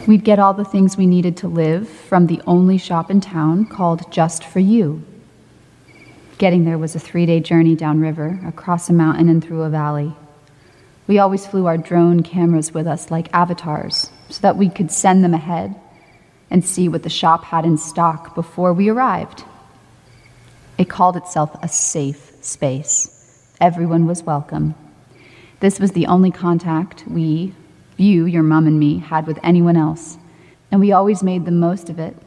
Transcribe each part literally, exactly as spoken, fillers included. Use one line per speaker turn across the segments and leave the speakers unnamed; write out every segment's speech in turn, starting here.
We'd get all the things we needed to live from the only shop in town called Just For You. Getting there was a three-day journey downriver, across a mountain and through a valley. We always flew our drone cameras with us like avatars so that we could send them ahead and see what the shop had in stock before we arrived. It called itself a safe space. Everyone was welcome. This was the only contact we, you, your mom and me, had with anyone else, and we always made the most of it.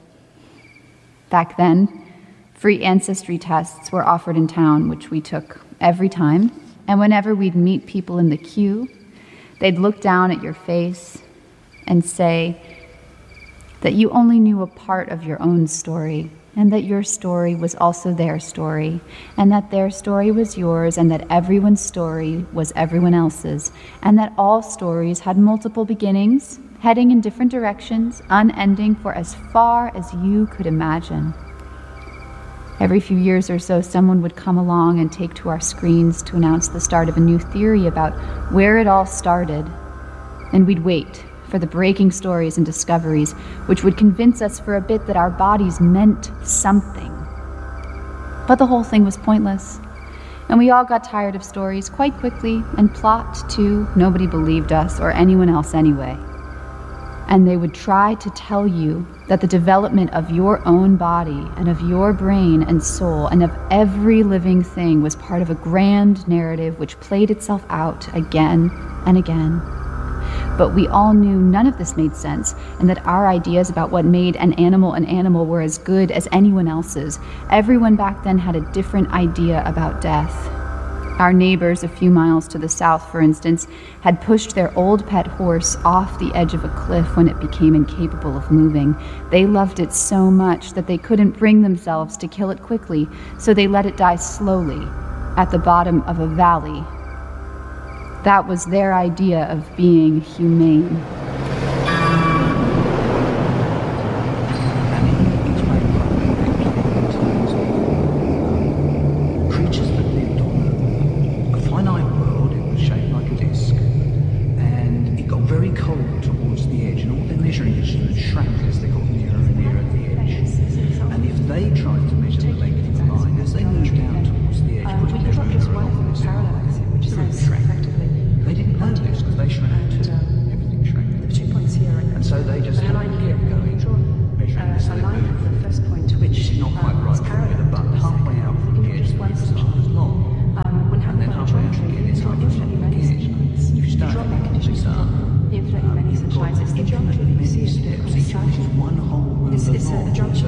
Back then, free ancestry tests were offered in town, which we took every time, and whenever we'd meet people in the queue, they'd look down at your face and say that you only knew a part of your own story, and that your story was also their story, and that their story was yours, and that everyone's story was everyone else's, and that all stories had multiple beginnings, heading in different directions, unending for as far as you could imagine. Every few years or so, someone would come along and take to our screens to announce the start of a new theory about where it all started, and we'd wait for the breaking stories and discoveries which would convince us for a bit that our bodies meant something. But the whole thing was pointless, and we all got tired of stories quite quickly, and plot, too, nobody believed us or anyone else anyway. And they would try to tell you that the development of your own body and of your brain and soul and of every living thing was part of a grand narrative which played itself out again and again. But we all knew none of this made sense, and that our ideas about what made an animal an animal were as good as anyone else's. Everyone back then had a different idea about death. Our neighbors a few miles to the south, for instance, had pushed their old pet horse off the edge of a cliff when it became incapable of moving. They loved it so much that they couldn't bring themselves to kill it quickly, so they let it die slowly at the bottom of a valley. That was their idea of being humane.
Creatures that lived on a finite world. It was shaped like a disc, and it got very cold towards the edge, and all their measuring instruments shrank as they got nearer and nearer to the edge. And if they tried to measure the length of the line, as they moved down towards the edge, putting their ruler along this line,
which
it shrank. They didn't know this because they shrank too. Everything shrank.
There were two points here, and,
and so they just
and
kept going, measuring this.
Uh, a line from the first point, which
is not quite
um,
right from here, but halfway out from the edge, the reef is not as long.
Um, when
and then halfway out again, it's half as long again. If you start at the start,
infinitely many such lines. It's the geometry that you see
steps. Each of which is one whole ruler
It's, it's a,
long.
a geometry